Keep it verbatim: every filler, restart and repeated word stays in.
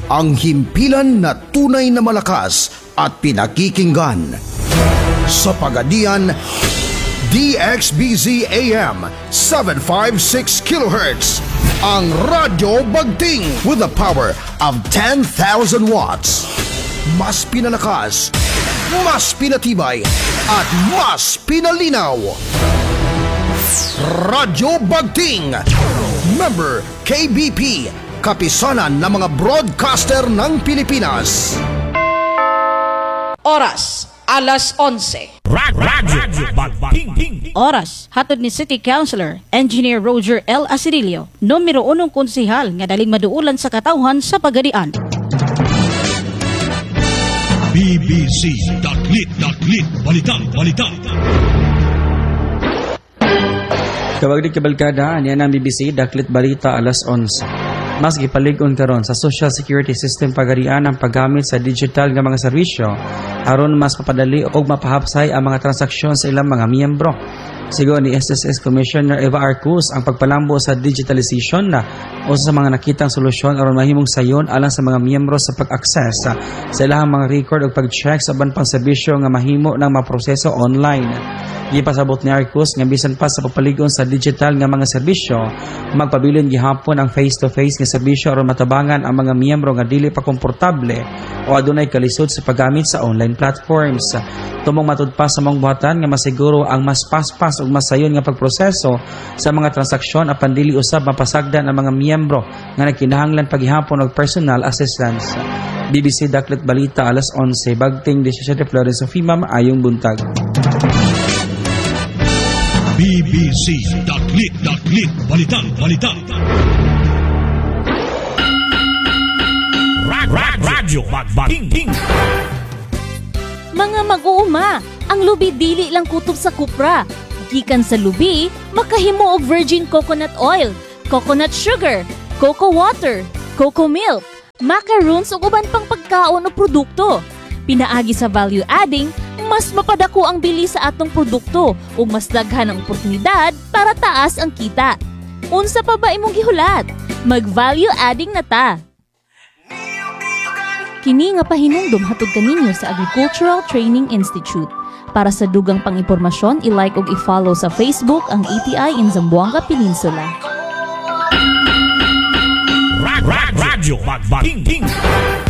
ang himpilan na tunay na malakas at pinakikinggan. Sa Pagadian, D X B Z A M seven fifty-six kilohertz, ang Radyo Bagting with the power of ten thousand watts. Mas pinalakas, mas pinatibay, at mas pinalinaw. Radyo Bagting, member K B P, kapisanan ng mga broadcaster ng Pilipinas. Oras, alas onse. Radyo Bagting. Oras, hatod ni City Councilor, Engineer Roger L. Asirilio, numero unong konsehal nga daling maduulan sa katawhan sa Pagadian. B B C dot lit dot lit balita balita. Kawag di kabalkada, niya ng B B C Daklit Balita alas onse. Mas gipalig-on karon sa Social Security System Pagadian ang paggamit sa digital nga mga serbisyo aron mas mapadali o mapahapsay ang mga transaksyon sa ilang mga miyembro. Sigo ni S S S Commissioner Eva Arcus ang pagpalambo sa digitalization na o sa mga nakitang solusyon aron mahimong sayon alang sa mga miyembro sa pag-access sa ilang mga record o pag-check sa ban pang serbisyo nga mahimo ng maproseso online. Gipasabot ni Arcus nga bisan pa sa papaligon sa digital nga mga serbisyo, magpabilin gihapon ang face-to-face nga serbisyo aron matabangan ang mga miyembro nga dili pa komportable o adunay kalisod sa paggamit sa online platforms. Tumong matud pa sa mong buhatan nga masiguro ang mas paspas ug masayon nga pagproseso sa mga transaksyon apan dili usab mapasagdan ang mga miyembro nga nagkinahanglan paghihapon og personal assistance. B B C Daklit Balita alas onse, Bagting seventeen Florence Sofima, maayong buntag. B B C dot lit dot lit balita balita. Radyo Bagting. Mga mag-uuma, ang lubi dili lang kutob sa kupra. Gikan sa lubi, makahimo og virgin coconut oil, coconut sugar, cocoa water, cocoa milk, macaroons ug uban pang pagkaon o produkto. Pinaagi sa value adding, mas mapadako ang bili sa atong produkto ug mas daghan ang oportunidad para taas ang kita. Unsa pa ba imong gihulat? Mag-value adding na ta. Kini nga pahinumdom hatod kaninyo sa Agricultural Training Institute. Para sa dugang pang-impormasyon, i-like ug i-follow sa Facebook ang A T I in Zamboanga Peninsula. Radyo Bagting.